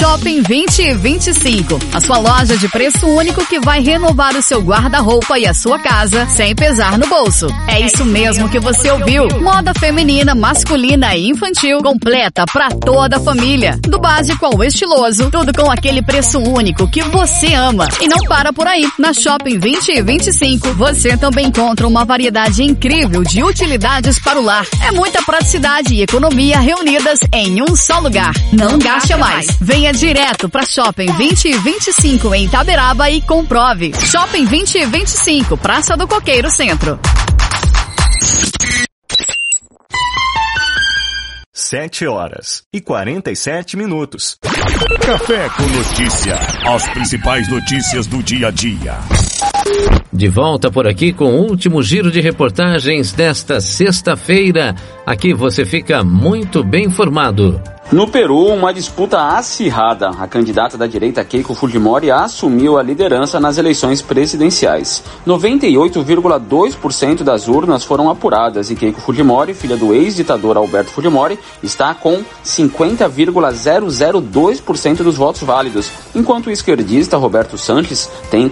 Shopping 2025, a sua loja de preço único que vai renovar o seu guarda-roupa e a sua casa sem pesar no bolso. É isso mesmo que você ouviu. Moda feminina, masculina e infantil, completa pra toda a família. Do básico ao estiloso, tudo com aquele preço único que você ama. E não para por aí. Na Shopping 2025, você também encontra uma variedade incrível de utilidades para o lar. É muita praticidade e economia reunidas em um só lugar. Não gaste mais. Venha direto para Shopping 2025 em Itaberaba e comprove. Shopping 2025, Praça do Coqueiro Centro. 7h47. Café com Notícia. As principais notícias do dia a dia. De volta por aqui com o último giro de reportagens desta sexta-feira. Aqui você fica muito bem informado. No Peru, uma disputa acirrada. A candidata da direita Keiko Fujimori assumiu a liderança nas eleições presidenciais. 98,2% das urnas foram apuradas e Keiko Fujimori, filha do ex-ditador Alberto Fujimori, está com 50,002% dos votos válidos, enquanto o esquerdista Roberto Sanches tem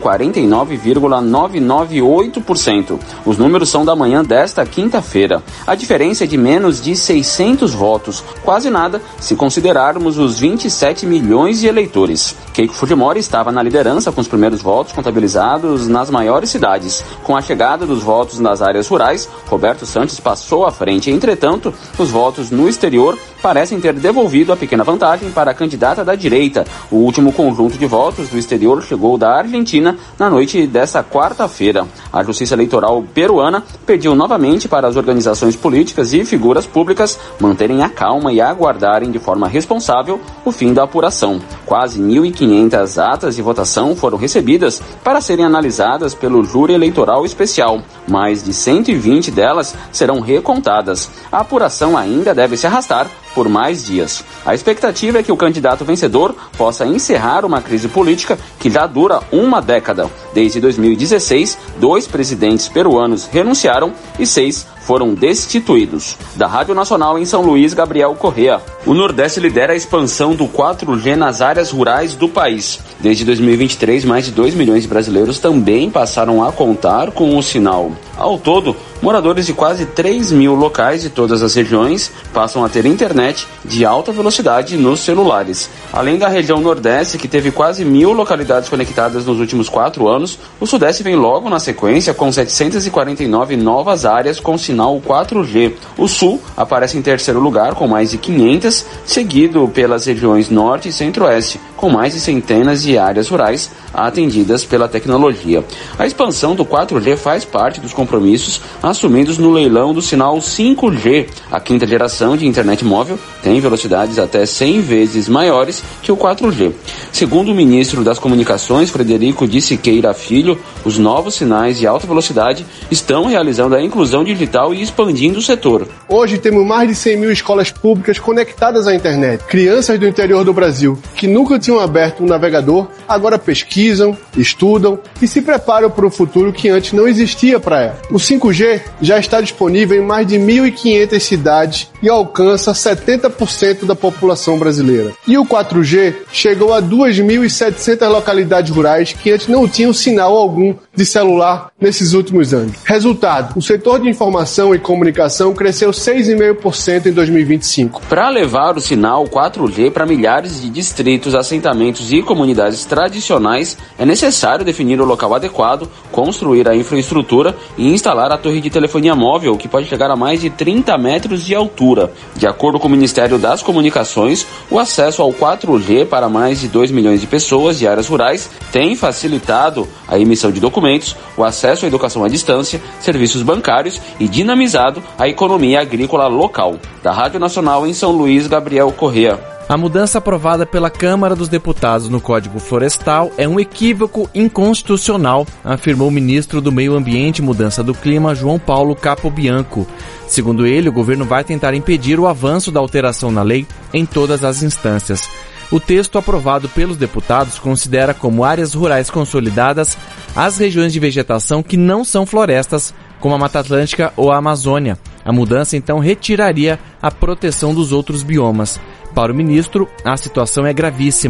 49,998%. Os números são da manhã desta quinta-feira. A diferença é de menos de 600 votos, quase nada se considerarmos os 27 milhões de eleitores. Keiko Fujimori estava na liderança com os primeiros votos contabilizados nas maiores cidades. Com a chegada dos votos nas áreas rurais, Roberto Sanches passou à frente. Entretanto, os votos no exterior parecem ter devolvido a pequena vantagem para a candidata da direita. O último conjunto de votos do exterior chegou da Argentina na noite desta quarta-feira. A Justiça Eleitoral peruana pediu novamente para as organizações políticas e figuras públicas manterem a calma e aguardarem de forma responsável o fim da apuração. Quase 1.500 atas de votação foram recebidas para serem analisadas pelo júri eleitoral especial. Mais de 120 delas serão recontadas. A apuração ainda deve se arrastar por mais dias. A expectativa é que o candidato vencedor possa encerrar uma crise política que já dura uma década. Desde 2016, 2 presidentes peruanos renunciaram e 6 foram destituídos. Da Rádio Nacional em São Luís, Gabriel Correa. O Nordeste lidera a expansão do 4G nas áreas rurais do país. Desde 2023, mais de 2 milhões de brasileiros também passaram a contar com o sinal. Ao todo, moradores de quase 3 mil locais de todas as regiões passam a ter internet de alta velocidade nos celulares. Além da região Nordeste, que teve quase 1.000 localidades conectadas nos últimos 4 anos, o Sudeste vem logo na sequência com 749 novas áreas com sinal 4G. O Sul aparece em terceiro lugar com mais de 500, seguido pelas regiões Norte e Centro-Oeste, com mais de centenas de áreas rurais atendidas pela tecnologia. A expansão do 4G faz parte dos compromissos assumidos no leilão do sinal 5G. A quinta geração de internet móvel tem velocidades até 100 vezes maiores que o 4G. Segundo o ministro das Comunicações, Frederico de Siqueira Filho, os novos sinais de alta velocidade estão realizando a inclusão digital e expandindo o setor. Hoje temos mais de 100 mil escolas públicas conectadas à internet. Crianças do interior do Brasil, que nunca tinham aberto um navegador, agora pesquisam, estudam e se preparam para um futuro que antes não existia para ela. O 5G já está disponível em mais de 1.500 cidades e alcança 70% da população brasileira. E o 4G chegou a 2.700 localidades rurais que antes não tinham sinal algum de celular nesses últimos anos. Resultado, o setor de informação e comunicação cresceu 6,5% em 2025. Para levar o sinal 4G para milhares de distritos, assentamentos e comunidades tradicionais, é necessário definir o local adequado, construir a infraestrutura e instalar a torre de telefonia móvel, que pode chegar a mais de 30 metros de altura. De acordo com o Ministério das Comunicações, o acesso ao 4G para mais de 2 milhões de pessoas de áreas rurais tem facilitado a emissão de documentos, o acesso à educação à distância, serviços bancários e dinamizado a economia agrícola local. Da Rádio Nacional em São Luís, Gabriel Correa. A mudança aprovada pela Câmara dos Deputados no Código Florestal é um equívoco inconstitucional, afirmou o ministro do Meio Ambiente e Mudança do Clima, João Paulo Capobianco. Segundo ele, o governo vai tentar impedir o avanço da alteração na lei em todas as instâncias. O texto aprovado pelos deputados considera como áreas rurais consolidadas as regiões de vegetação que não são florestas, como a Mata Atlântica ou a Amazônia. A mudança, então, retiraria a proteção dos outros biomas. Para o ministro, a situação é gravíssima.